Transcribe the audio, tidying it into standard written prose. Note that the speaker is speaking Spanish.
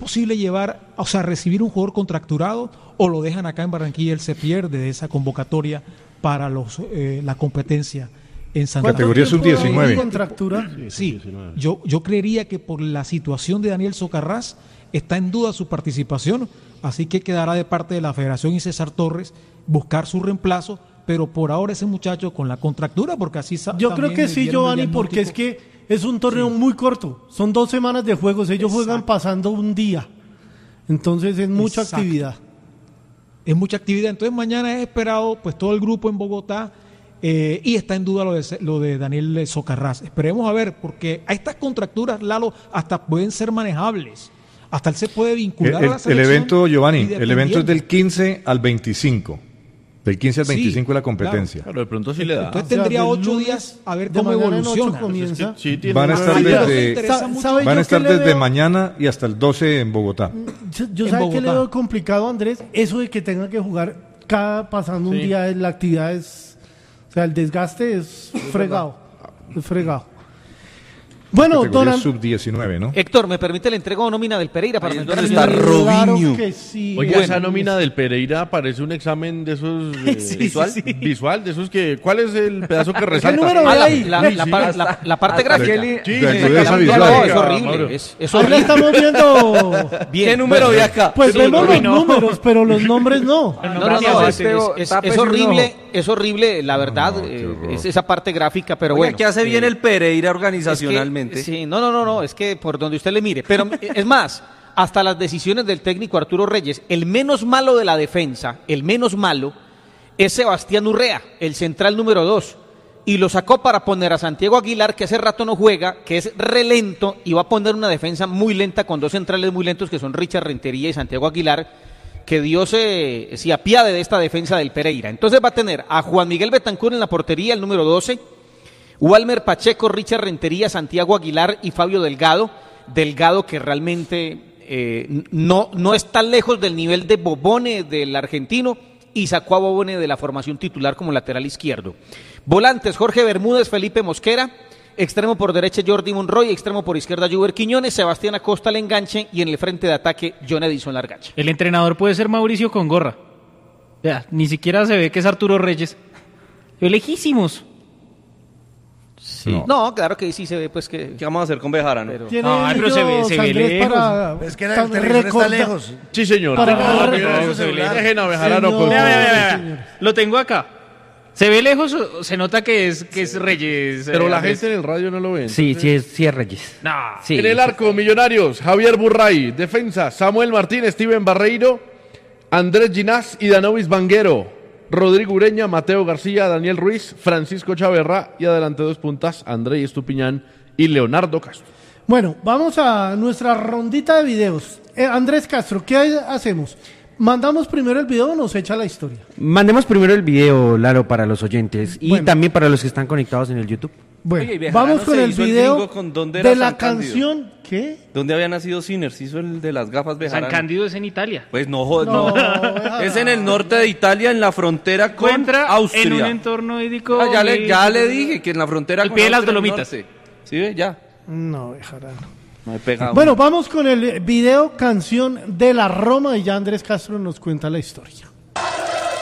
posible recibir un jugador contracturado o lo dejan acá en Barranquilla y él se pierde de esa convocatoria para la competencia en Santa Cruz? Categoría sub-19. ¿Contractura? Sí, yo creería que por la situación de Daniel Socarrás está en duda su participación, así que quedará de parte de la Federación y César Torres buscar su reemplazo, pero por ahora ese muchacho con la contractura, porque así yo creo que sí, Giovanni, porque es que es un torneo muy corto, son 2 semanas de juegos, ellos juegan pasando un día, entonces es mucha actividad. Es mucha actividad, entonces mañana es esperado pues todo el grupo en Bogotá y está en duda lo de Daniel Socarrás. Esperemos a ver, porque a estas contracturas, Lalo, hasta pueden ser manejables. Hasta él se puede vincular a la selección. El evento, Giovanni, el evento es del 15 al 25. Del 15 al 25 la competencia. Claro, de pronto sí le da. Entonces tendría 8 días a ver cómo evoluciona. Van a estar desde mañana y hasta el 12 en Bogotá. Yo sabes que le veo complicado, Andrés, eso de que tenga que jugar pasando un día, la actividad es, o sea, el desgaste es fregado. Es fregado. Bueno, sub-19, ¿no? Héctor, ¿me permite la entrega o nómina del Pereira para ¿Dónde está Robinho? Claro que sí. Oiga, esa nómina del Pereira parece un examen de esos visual, de esos que ¿cuál es el pedazo que resalta? ¿Qué número hay? La parte gráfica. Es horrible. Es Ahí la estamos viendo. Bien, ¿qué número hay acá? Pues vemos los números, pero los nombres no. Es horrible, la verdad, es esa parte gráfica, pero bueno. ¿Qué hace bien el Pereira organizacionalmente? Sí, no, es que por donde usted le mire, pero es más, hasta las decisiones del técnico Arturo Reyes, el menos malo de la defensa, el menos malo, es Sebastián Urrea, el central número 2, y lo sacó para poner a Santiago Aguilar, que hace rato no juega, que es relento, y va a poner una defensa muy lenta con 2 centrales muy lentos, que son Richard Rentería y Santiago Aguilar, que Dios se apiade de esta defensa del Pereira. Entonces va a tener a Juan Miguel Betancur en la portería, el número 12, Walmer Pacheco, Richard Rentería, Santiago Aguilar y Fabio Delgado que realmente no está lejos del nivel de Bobone del argentino y sacó a Bobone de la formación titular como lateral izquierdo. Volantes, Jorge Bermúdez, Felipe Mosquera, extremo por derecha Jordi Monroy, extremo por izquierda Juber Quiñones, Sebastián Acosta al enganche y en el frente de ataque John Edison Largacha. El entrenador puede ser Mauricio Congorra. Ya, ni siquiera se ve que es Arturo Reyes. Lejísimos. Sí. No, claro que sí se ve, pues que... ¿Qué vamos a hacer con Bejarano? Pero se ve lejos. Es que el televisor está lejos. Sí, señor. Dejen a Bejarano. Lo tengo acá. ¿Se ve lejos o se nota que es Reyes? Pero la gente en el radio no lo ve. Entonces... Sí es Reyes. No. Sí. En el arco, Millonarios, Javier Burray. Defensa, Samuel Martín, Steven Barreiro, Andrés Ginás y Danovis Vanguero. Rodrigo Ureña, Mateo García, Daniel Ruiz, Francisco Chaverra y adelante 2 puntas, André Estupiñán y Leonardo Castro. Bueno, vamos a nuestra rondita de videos. Andrés Castro, ¿qué hacemos? ¿Mandamos primero el video o nos echa la historia? Mandemos primero el video, Lalo, para los oyentes y también para los que están conectados en el YouTube. Bueno, Oye, vamos con el video de la canción. ¿Qué? ¿Dónde había nacido Sinners? Hizo el de las gafas Bejarano. San Cándido es en Italia. Pues no. Es en el norte de Italia, en la frontera con Austria. En un entorno hídrico. Ya le dije que en la frontera al con pie de las Austria, Dolomitas. ¿Sí ve? Ya. No, Bejarano. No he pegado. Bueno, vamos con el video canción de la Roma y ya Andrés Castro nos cuenta la historia.